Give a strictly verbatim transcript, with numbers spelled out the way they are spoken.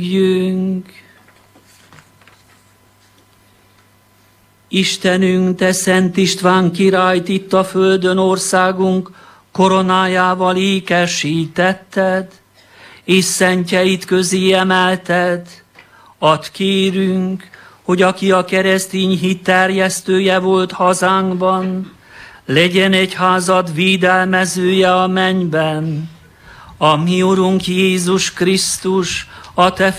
Jöjjünk! Istenünk, te Szent István királyt itt a földön országunk koronájával ékesítetted, és szentjeit közé emelted. Add kérünk, hogy aki a keresztény hit terjesztője volt hazánkban, legyen egyházad védelmezője a mennyben. A mi Urunk Jézus Krisztus, a te